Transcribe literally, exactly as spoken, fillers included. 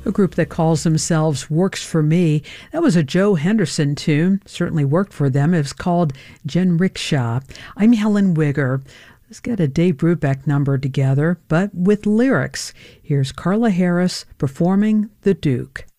a group that calls themselves Works for Me. That was a Joe Henderson tune, certainly worked for them. It was called Jinrickshaw. I'm Helen Wigger. Let's get a Dave Brubeck number together, but with lyrics. Here's Carla Harris performing The Duke.